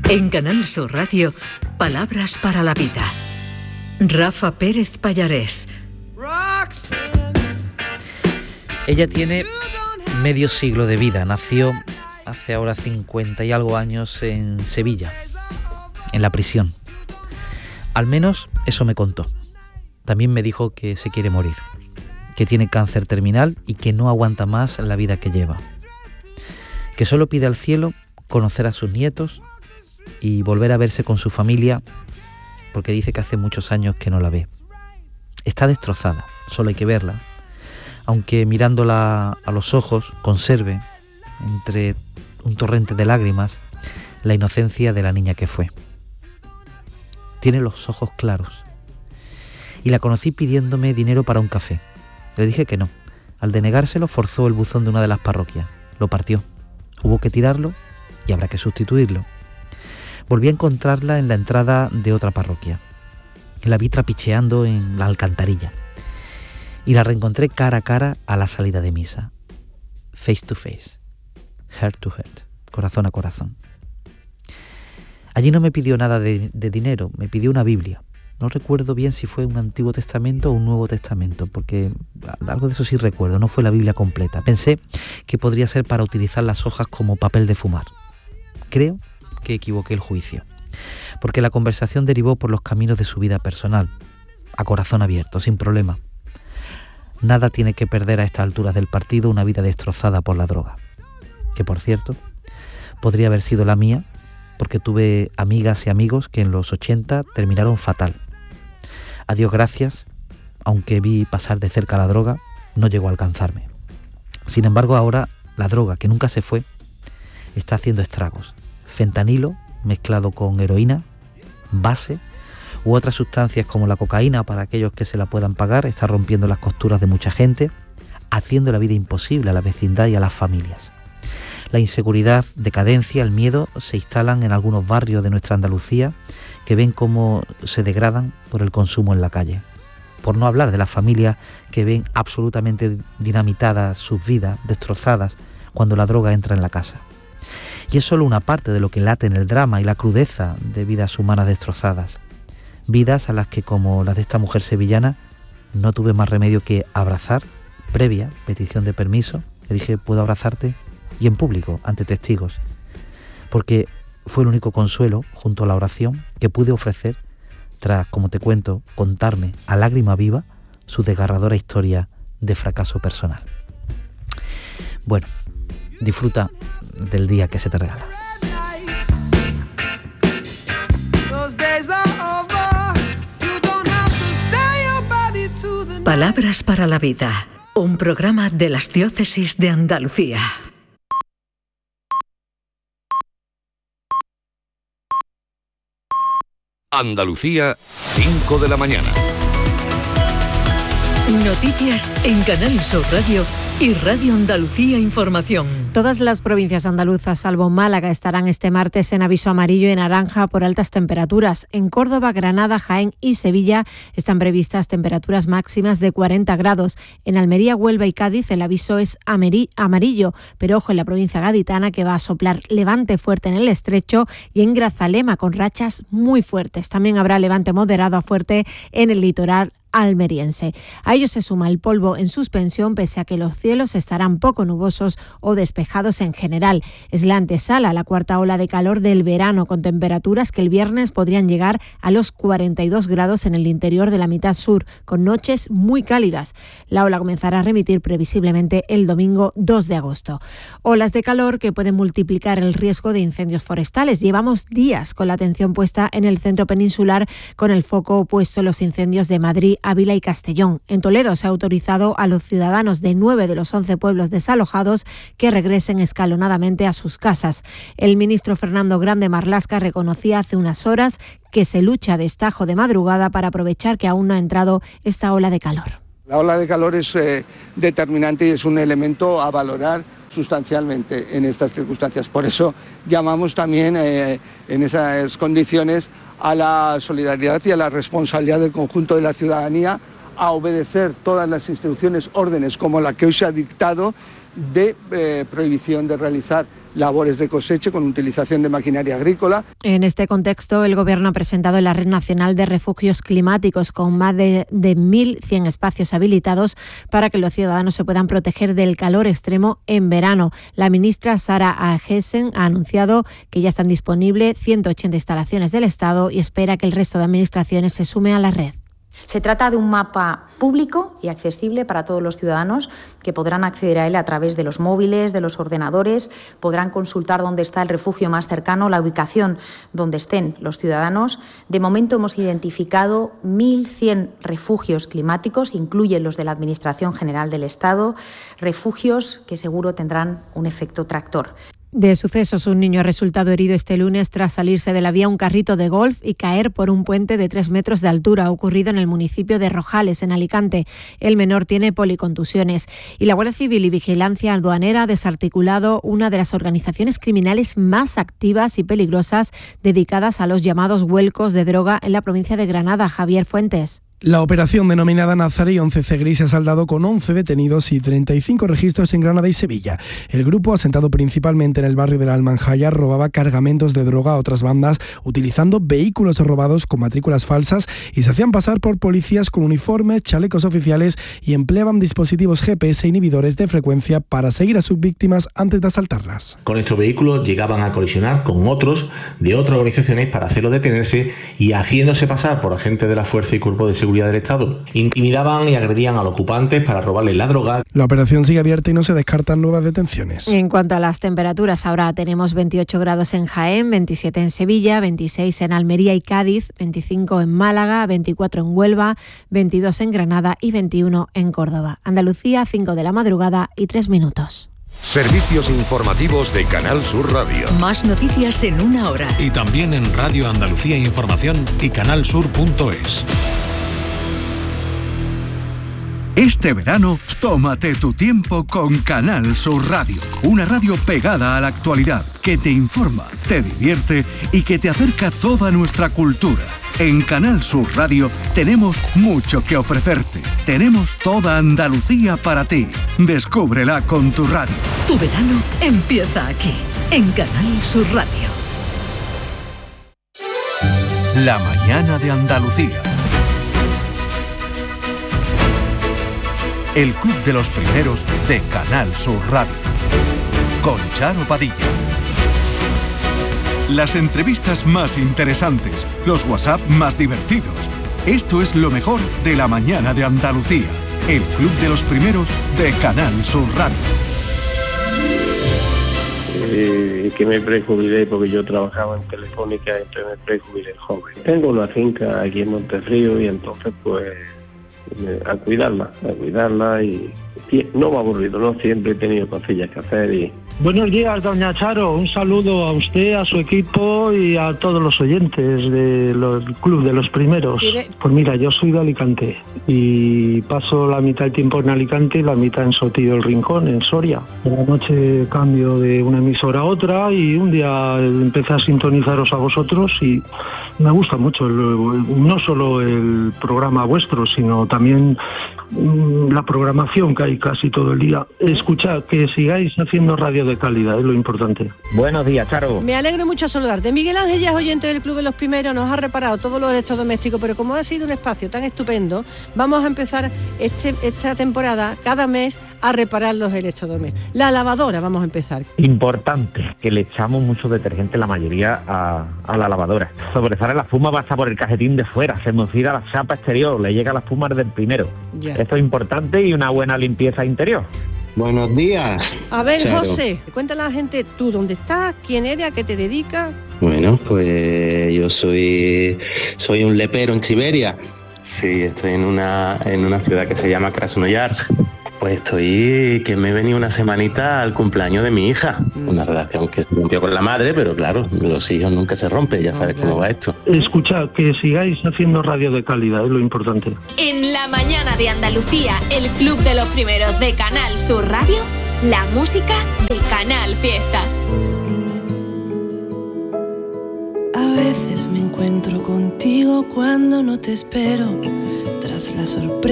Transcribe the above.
En Canal Sur Radio, Palabras para la Vida. Rafa Pérez Pallarés. Ella tiene medio siglo de vida. Nació hace ahora 50 y algo años en Sevilla, en la prisión. Al menos eso me contó. También me dijo que se quiere morir, que tiene cáncer terminal y que no aguanta más la vida que lleva. Que solo pide al cielo conocer a sus nietos y volver a verse con su familia, porque dice que hace muchos años que no la ve. Está destrozada, solo hay que verla, aunque mirándola a los ojos conserve, entre un torrente de lágrimas, la inocencia de la niña que fue. Tiene los ojos claros. Y la conocí pidiéndome dinero para un café. Le dije que no. Al denegárselo, forzó el buzón de una de las parroquias. Lo partió. Hubo que tirarlo y habrá que sustituirlo. Volví a encontrarla en la entrada de otra parroquia. La vi trapicheando en la alcantarilla. Y la reencontré cara a cara a la salida de misa. Face to face. Heart to heart. Corazón a corazón. Allí no me pidió nada de dinero, me pidió una Biblia. No recuerdo bien si fue un Antiguo Testamento o un Nuevo Testamento, porque algo de eso sí recuerdo, no fue la Biblia completa. Pensé que podría ser para utilizar las hojas como papel de fumar. Creo que equivoqué el juicio, porque la conversación derivó por los caminos de su vida personal, a corazón abierto, sin problema. Nada tiene que perder a estas alturas del partido una vida destrozada por la droga, que por cierto, podría haber sido la mía, porque tuve amigas y amigos que en los 80 terminaron fatal. A Dios gracias, aunque vi pasar de cerca la droga, no llegó a alcanzarme. Sin embargo, ahora la droga, que nunca se fue, está haciendo estragos. Fentanilo mezclado con heroína, base u otras sustancias como la cocaína, para aquellos que se la puedan pagar, está rompiendo las costuras de mucha gente, haciendo la vida imposible a la vecindad y a las familias. La inseguridad, decadencia, el miedo se instalan en algunos barrios de nuestra Andalucía que ven cómo se degradan por el consumo en la calle. Por no hablar de las familias que ven absolutamente dinamitadas sus vidas, destrozadas, cuando la droga entra en la casa. Y es solo una parte de lo que late en el drama y la crudeza de vidas humanas destrozadas. Vidas a las que, como las de esta mujer sevillana, no tuve más remedio que abrazar, previa petición de permiso. Le dije, ¿puedo abrazarte? Y en público, ante testigos, porque fue el único consuelo, junto a la oración, que pude ofrecer tras, como te cuento, contarme a lágrima viva su desgarradora historia de fracaso personal. Bueno, disfruta del día que se te regala. Palabras para la Vida, un programa de las Diócesis de Andalucía. Andalucía, 5 de la mañana. Noticias en Canal Sur Radio y Radio Andalucía Información. Todas las provincias andaluzas, salvo Málaga, estarán este martes en aviso amarillo y naranja por altas temperaturas. En Córdoba, Granada, Jaén y Sevilla están previstas temperaturas máximas de 40 grados. En Almería, Huelva y Cádiz el aviso es amarillo, pero ojo en la provincia gaditana, que va a soplar levante fuerte en el Estrecho, y en Grazalema con rachas muy fuertes. También habrá levante moderado a fuerte en el litoral almeriense. A ello se suma el polvo en suspensión, pese a que los cielos estarán poco nubosos o despejados en general. Es la antesala a la cuarta ola de calor del verano, con temperaturas que el viernes podrían llegar a los 42 grados en el interior de la mitad sur, con noches muy cálidas. La ola comenzará a remitir previsiblemente el domingo 2 de agosto. Olas de calor que pueden multiplicar el riesgo de incendios forestales. Llevamos días con la atención puesta en el centro peninsular, con el foco puesto en los incendios de Madrid, Ávila y Castellón. En Toledo se ha autorizado a los ciudadanos de 9 de los 11 pueblos desalojados que regresen escalonadamente a sus casas. El ministro Fernando Grande Marlaska reconocía hace unas horas que se lucha a destajo de madrugada para aprovechar que aún no ha entrado esta ola de calor. La ola de calor es determinante y es un elemento a valorar sustancialmente en estas circunstancias. Por eso llamamos también en esas condiciones a la solidaridad y a la responsabilidad del conjunto de la ciudadanía, a obedecer todas las instrucciones, órdenes como la que hoy se ha dictado, de prohibición de realizar labores de cosecha con utilización de maquinaria agrícola. En este contexto, el Gobierno ha presentado la Red Nacional de Refugios Climáticos con más de 1.100 espacios habilitados para que los ciudadanos se puedan proteger del calor extremo en verano. La ministra Sara Agesen ha anunciado que ya están disponibles 180 instalaciones del Estado y espera que el resto de administraciones se sume a la red. Se trata de un mapa público y accesible para todos los ciudadanos que podrán acceder a él a través de los móviles, de los ordenadores, podrán consultar dónde está el refugio más cercano, la ubicación donde estén los ciudadanos. De momento hemos identificado 1.100 refugios climáticos, incluyen los de la Administración General del Estado, refugios que seguro tendrán un efecto tractor. De sucesos, un niño ha resultado herido este lunes tras salirse de la vía un carrito de golf y caer por un puente de 3 metros de altura, ocurrido en el municipio de Rojales, en Alicante. El menor tiene policontusiones. Y la Guardia Civil y Vigilancia Aduanera ha desarticulado una de las organizaciones criminales más activas y peligrosas dedicadas a los llamados vuelcos de droga en la provincia de Granada. Javier Fuentes. La operación denominada Nazari 11C Gris se ha saldado con 11 detenidos y 35 registros en Granada y Sevilla. El grupo, asentado principalmente en el barrio de la Almanjaya, robaba cargamentos de droga a otras bandas utilizando vehículos robados con matrículas falsas y se hacían pasar por policías con uniformes, chalecos oficiales y empleaban dispositivos GPS inhibidores de frecuencia para seguir a sus víctimas antes de asaltarlas. Con estos vehículos llegaban a colisionar con otros de otras organizaciones para hacerlos detenerse y, haciéndose pasar por agentes de la Fuerza y Cuerpo de Seguridad del Estado, intimidaban y agredían a los ocupantes para robarles la droga. La operación sigue abierta y no se descartan nuevas detenciones. En cuanto a las temperaturas, ahora tenemos 28 grados en Jaén, 27 en Sevilla, 26 en Almería y Cádiz, 25 en Málaga, 24 en Huelva, 22 en Granada y 21 en Córdoba. Andalucía, 5 de la madrugada y 3 minutos. Servicios informativos de Canal Sur Radio. Más noticias en una hora. Y también en Radio Andalucía Información y canalsur.es. Este verano, tómate tu tiempo con Canal Sur Radio. Una radio pegada a la actualidad, que te informa, te divierte y que te acerca toda nuestra cultura. En Canal Sur Radio tenemos mucho que ofrecerte. Tenemos toda Andalucía para ti. Descúbrela con tu radio. Tu verano empieza aquí, en Canal Sur Radio. La mañana de Andalucía. El Club de los Primeros de Canal Sur Radio. Con Charo Padilla. Las entrevistas más interesantes, los WhatsApp más divertidos. Esto es lo mejor de la mañana de Andalucía. El Club de los Primeros de Canal Sur Radio. Que me prejubilé porque yo trabajaba en Telefónica y entonces me prejubilé joven. Tengo una finca aquí en Monterrío y entonces pues a cuidarla y no me ha aburrido, ¿no? Siempre he tenido cosillas que hacer y... Buenos días, doña Charo. Un saludo a usted, a su equipo y a todos los oyentes del Club de los Primeros. Pues mira, yo soy de Alicante y paso la mitad del tiempo en Alicante y la mitad en Sotillo del Rincón, en Soria. Por la noche cambio de una emisora a otra y un día empecé a sintonizaros a vosotros y me gusta mucho, no solo el programa vuestro, sino también la programación que hay casi todo el día. Escuchad, que sigáis haciendo radio de calidad, es lo importante. Buenos días, Charo. Me alegro mucho saludarte. Miguel Ángel ya es oyente del Club de los Primeros, nos ha reparado todos los electrodomésticos, pero como ha sido un espacio tan estupendo, vamos a empezar esta temporada, cada mes, a reparar los electrodomésticos. La lavadora vamos a empezar. Importante, que le echamos mucho detergente la mayoría a la lavadora. Sobresale la espuma, pasa por el cajetín de fuera, se mocida la chapa exterior, le llega la espuma del primero. Ya. Esto es importante y una buena limpieza interior. Buenos días. A ver, Charo. José, cuéntale a la gente tú dónde estás, quién eres, a qué te dedicas. Bueno, pues yo soy un lepero en Siberia. Sí, estoy en una ciudad que se llama Krasnoyarsk. Pues que me he venido una semanita al cumpleaños de mi hija. Una relación que se rompió con la madre, pero claro, los hijos nunca se rompen, ya sabes cómo va esto. Escuchad, que sigáis haciendo radio de calidad, es lo importante. En la mañana de Andalucía, el Club de los Primeros de Canal Sur Radio, la música de Canal Fiesta. A veces me encuentro contigo cuando no te espero, tras la sorpresa.